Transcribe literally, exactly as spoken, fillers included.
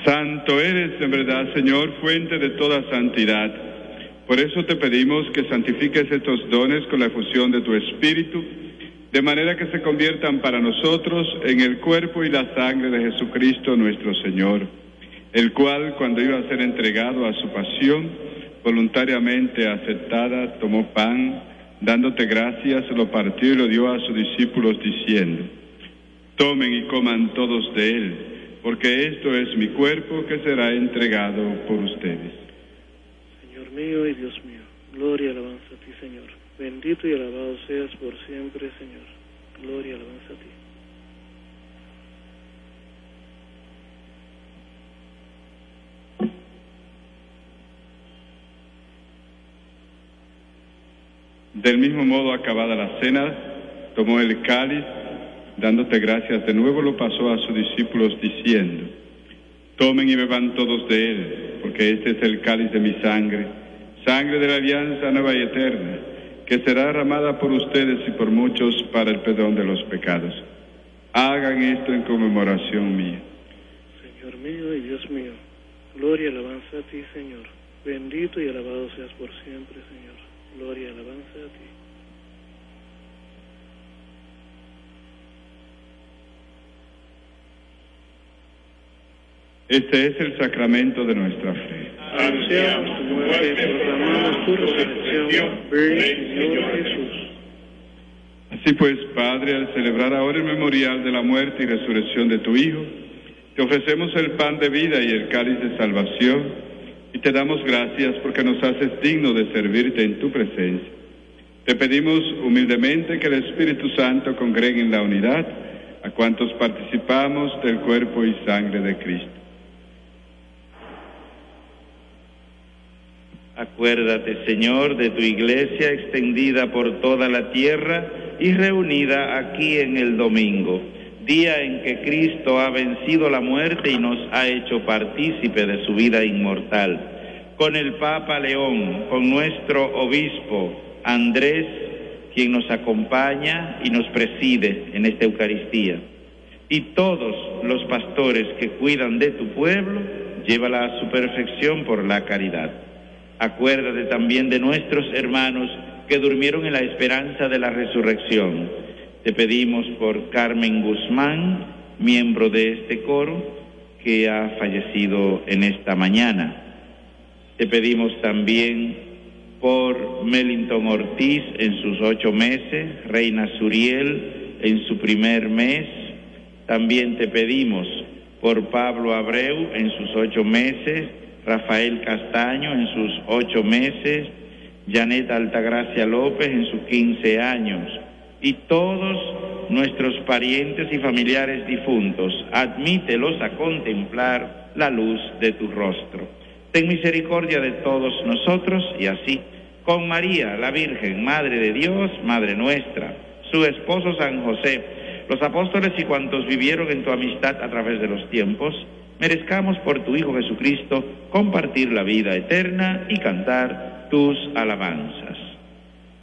Santo eres en verdad, Señor, fuente de toda santidad. Por eso te pedimos que santifiques estos dones con la efusión de tu Espíritu, de manera que se conviertan para nosotros en el cuerpo y la sangre de Jesucristo nuestro Señor, el cual, cuando iba a ser entregado a su pasión, voluntariamente aceptada, tomó pan, dándote gracias, lo partió y lo dio a sus discípulos, diciendo: tomen y coman todos de él, porque esto es mi cuerpo que será entregado por ustedes. Señor mío y Dios mío, gloria y alabanza a ti, Señor. Bendito y alabado seas por siempre, Señor. Gloria y alabanza a ti. Del mismo modo, acabada la cena, tomó el cáliz, dándote gracias de nuevo, lo pasó a sus discípulos, diciendo: tomen y beban todos de él, porque este es el cáliz de mi sangre, sangre de la alianza nueva y eterna, que será derramada por ustedes y por muchos para el perdón de los pecados. Hagan esto en conmemoración mía. Señor mío y Dios mío, gloria y alabanza a ti, Señor. Bendito y alabado seas por siempre, Señor. Gloria y alabanza a ti. Este es el sacramento de nuestra fe. Anunciamos tu muerte y proclamamos tu resurrección. Ven, Señor Jesús. Así pues, Padre, al celebrar ahora el memorial de la muerte y resurrección de tu Hijo, te ofrecemos el pan de vida y el cáliz de salvación, y te damos gracias porque nos haces digno de servirte en tu presencia. Te pedimos humildemente que el Espíritu Santo congregue en la unidad a cuantos participamos del cuerpo y sangre de Cristo. Acuérdate, Señor, de tu iglesia extendida por toda la tierra y reunida aquí en el domingo, día en que Cristo ha vencido la muerte y nos ha hecho partícipe de su vida inmortal. Con el Papa León, con nuestro obispo Andrés, quien nos acompaña y nos preside en esta Eucaristía, y todos los pastores que cuidan de tu pueblo, llévala a su perfección por la caridad. Acuérdate también de nuestros hermanos que durmieron en la esperanza de la resurrección. Te pedimos por Carmen Guzmán, miembro de este coro, que ha fallecido en esta mañana. Te pedimos también por Melington Ortiz en sus ocho meses, Reina Suriel en su primer mes. También te pedimos por Pablo Abreu en sus ocho meses, Rafael Castaño en sus ocho meses, Janet Altagracia López en sus quince años, y todos nuestros parientes y familiares difuntos, admítelos a contemplar la luz de tu rostro. Ten misericordia de todos nosotros, y así, con María, la Virgen, Madre de Dios, Madre nuestra, su esposo San José, los apóstoles y cuantos vivieron en tu amistad a través de los tiempos, merezcamos por tu Hijo Jesucristo compartir la vida eterna y cantar tus alabanzas.